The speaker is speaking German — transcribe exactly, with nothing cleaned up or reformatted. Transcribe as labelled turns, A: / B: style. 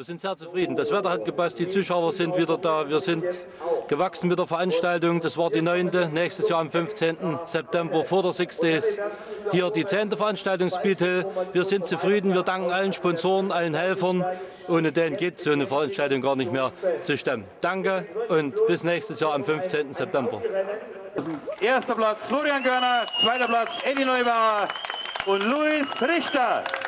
A: Wir sind sehr zufrieden. Das Wetter hat gepasst, die Zuschauer sind wieder da. Wir sind gewachsen mit der Veranstaltung. Das war die neunte. Nächstes Jahr am fünfzehnten September vor der Six Days. Hier die zehnte Veranstaltung Speed Hill. Wir sind zufrieden. Wir danken allen Sponsoren, allen Helfern. Ohne denen geht so eine Veranstaltung gar nicht mehr zu stemmen. Danke und bis nächstes Jahr am fünfzehnten September.
B: Erster Platz Florian Görner, zweiter Platz Eddie Neubauer und Luis Richter.